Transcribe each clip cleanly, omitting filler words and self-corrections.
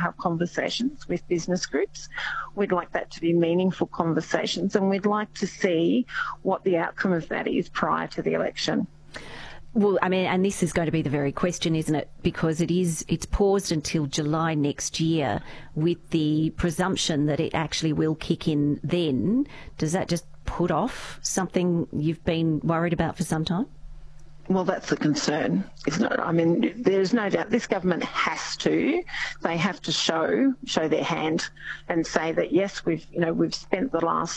have conversations with business groups. We'd like that to be meaningful conversations, and we'd like to see what the outcome of that is prior to the election. Well, I mean, and this is going to be the very question, isn't it? Because it's paused until July next year with the presumption that it actually will kick in then. Does that just put off something you've been worried about for some time? Well, that's the concern, isn't it? I mean, there's no doubt this government has to. They have to show their hand and say that yes, we've spent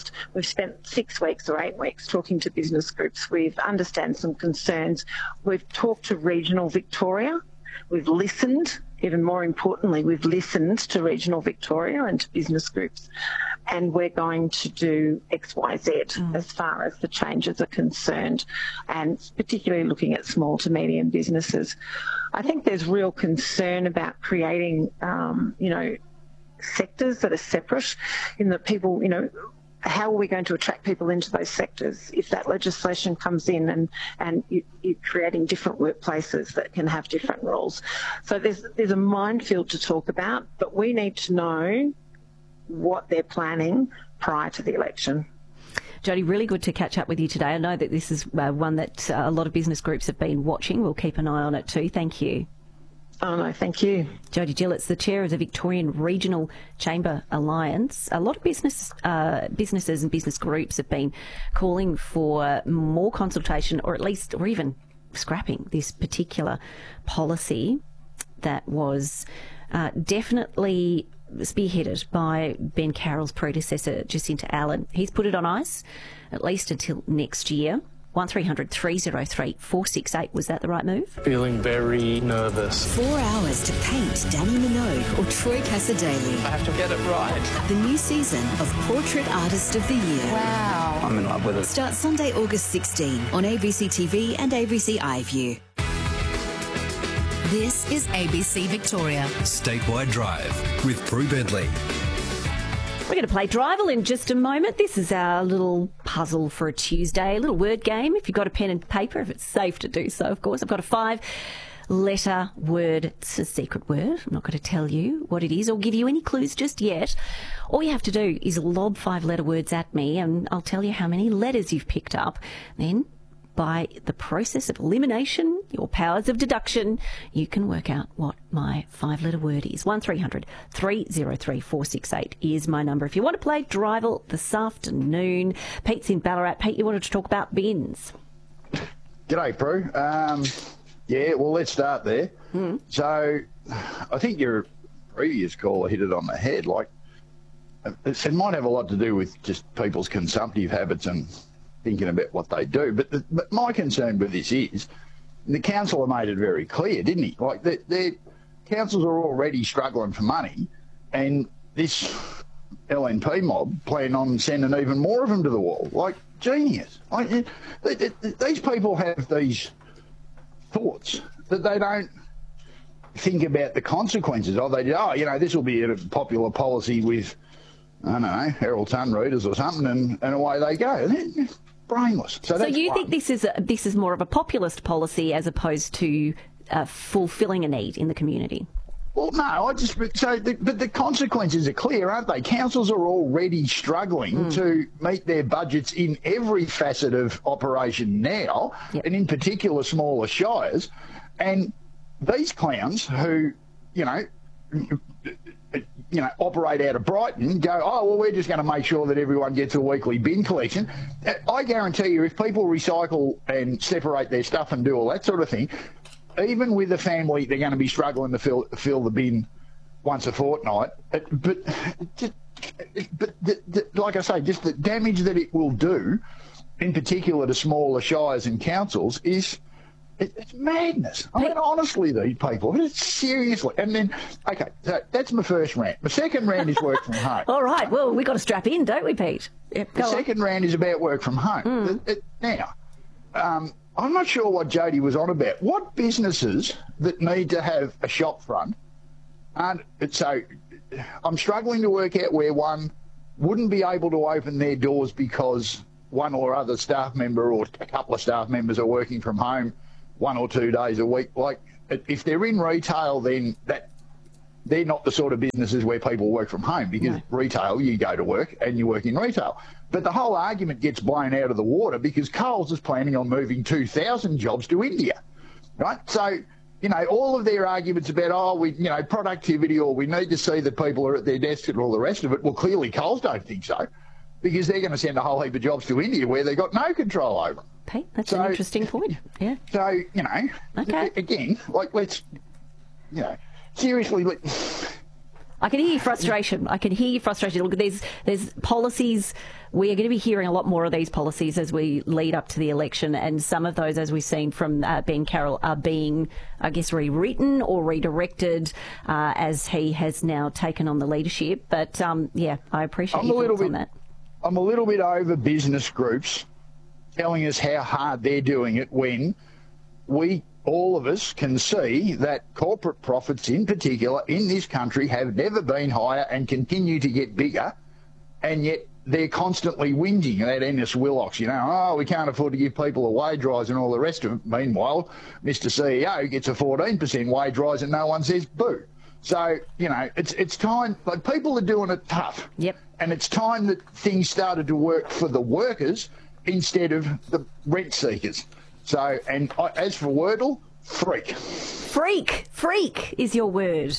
6 weeks or 8 weeks talking to business groups. We've understand some concerns. We've talked to regional Victoria. We've listened. Even more importantly, we've listened to regional Victoria and to business groups, and we're going to do X, Y, Z as far as the changes are concerned, and particularly looking at small to medium businesses. I think there's real concern about creating, sectors that are separate, in that people, how are we going to attract people into those sectors if that legislation comes in and you're creating different workplaces that can have different rules? So there's a minefield to talk about, but we need to know what they're planning prior to the election. Jody, really good to catch up with you today. I know that this is one that a lot of business groups have been watching. We'll keep an eye on it too. Thank you. Oh, no, thank you. Jody Gillett's the chair of the Victorian Regional Chamber Alliance. A lot of businesses and business groups have been calling for more consultation, or even scrapping this particular policy that was definitely spearheaded by Ben Carroll's predecessor, Jacinta Allen. He's put it on ice, at least until next year. 1300 303 468. Was that the right move? Feeling very nervous. 4 hours to paint Danny Minogue or Troy Cassar-Daley. I have to get it right. The new season of Portrait Artist of the Year. Wow. I'm in love with it. Starts Sunday, August 16 on ABC TV and ABC iView. This is ABC Victoria. Statewide Drive with Prue Bentley. We're going to play Drival in just a moment. This is our little puzzle for a Tuesday, a little word game. If you've got a pen and paper, if it's safe to do so, of course. I've got a 5-letter word. It's a secret word. I'm not going to tell you what it is or give you any clues just yet. All you have to do is lob 5-letter words at me, and I'll tell you how many letters you've picked up. Then, by the process of elimination, your powers of deduction, you can work out what my 5-letter word is. 1300 303 468 is my number. If you want to play Drival this afternoon, Pete's in Ballarat. Pete, you wanted to talk about bins. G'day, Prue. Well, let's start there. So I think your previous caller hit it on the head. Like, it might have a lot to do with just people's consumptive habits and thinking about what they do. But my concern with this is, the councillor made it very clear, didn't he? Like, the councils are already struggling for money, and this LNP mob plan on sending even more of them to the wall. Like, genius. Like, these people have these thoughts that they don't think about the consequences of. They do, this will be a popular policy with, I don't know, Harold Sun readers or something, and away they go. Brainless. So you think this is more of a populist policy as opposed to fulfilling a need in the community? Well, no, but the consequences are clear, aren't they? Councils are already struggling to meet their budgets in every facet of operation now, and in particular smaller shires. And these clowns who, operate out of Brighton go, we're just going to make sure that everyone gets a weekly bin collection. I guarantee you, if people recycle and separate their stuff and do all that sort of thing, even with a family, they're going to be struggling to fill the bin once a fortnight. But like I say, just the damage that it will do, in particular to smaller shires and councils, is... It's madness. I mean, honestly, these people, seriously. And then, okay, so that's my first rant. My second rant is work from home. All right, well, we've got to strap in, don't we, Pete? Yep, the second rant is about work from home. Now, I'm not sure what Jody was on about. What businesses that need to have a shop front aren't... So I'm struggling to work out where one wouldn't be able to open their doors because one or other staff member or a couple of staff members are working from home 1 or 2 days a week. Like, if they're in retail, then they're not the sort of businesses where people work from home, because retail, you go to work and you work in retail. But the whole argument gets blown out of the water because Coles is planning on moving 2,000 jobs to India, right? So, you know, all of their arguments about, productivity, or we need to see that people are at their desks and all the rest of it, well, clearly Coles don't think so, because they're going to send a whole heap of jobs to India where they've got no control over them. Pete, that's an interesting point. Yeah. So, you know, again, like, let's, you know, seriously, I can hear your frustration. Look, there's policies. We are going to be hearing a lot more of these policies as we lead up to the election, and some of those, as we've seen from Ben Carroll, are being, I guess, rewritten or redirected as he has now taken on the leadership. But, I appreciate your thoughts on that. I'm a little bit over business groups telling us how hard they're doing it when all of us can see that corporate profits in particular in this country have never been higher and continue to get bigger, and yet they're constantly whinging. That Ennis Willox, we can't afford to give people a wage rise and all the rest of it. Meanwhile, Mr. CEO gets a 14% wage rise and no one says boo. So, it's time, like, people are doing it tough. Yep. And it's time that things started to work for the workers instead of the rent seekers. So, and as for Wordle, freak. Freak is your word.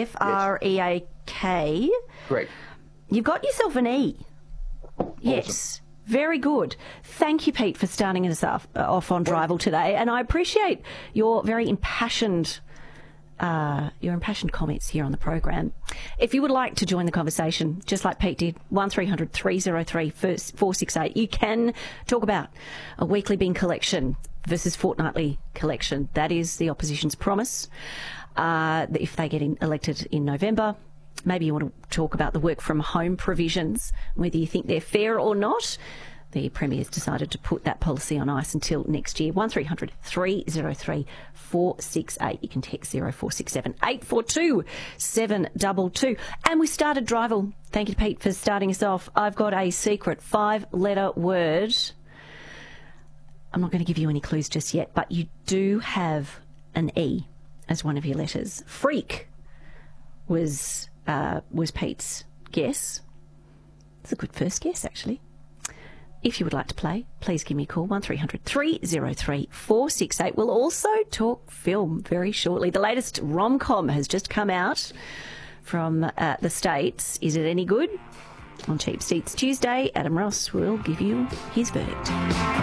F-R-E-A-K. Correct. You've got yourself an E. Awesome. Yes. Very good. Thank you, Pete, for starting us off on Drival today. And I appreciate your very impassioned comments here on the program. If you would like to join the conversation, just like Pete did, 1300 303 468, you can talk about a weekly bin collection versus fortnightly collection. That is the opposition's promise. If they get elected in November, maybe you want to talk about the work from home provisions, whether you think they're fair or not. The Premier's decided to put that policy on ice until next year. 1300 303 468. You can text 0467 842 722. And we started Drival. Thank you, Pete, for starting us off. I've got a secret 5-letter word. I'm not going to give you any clues just yet, but you do have an E as one of your letters. Freak was Pete's guess. It's a good first guess, actually. If you would like to play, please give me a call, 1300 303 468. We'll also talk film very shortly. The latest rom-com has just come out from the States. Is it any good? On Cheap Seats Tuesday, Adam Ross will give you his verdict.